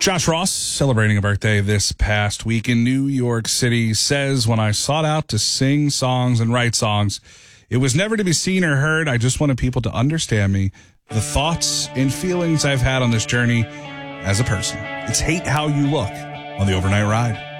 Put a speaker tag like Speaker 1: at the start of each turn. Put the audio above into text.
Speaker 1: Josh Ross, celebrating a birthday this past week in New York City, says, when I sought out to sing songs and write songs, it was never to be seen or heard. I just wanted people to understand me, the thoughts and feelings I've had on this journey as a person. It's Hate How You Look on the Overnight Ride.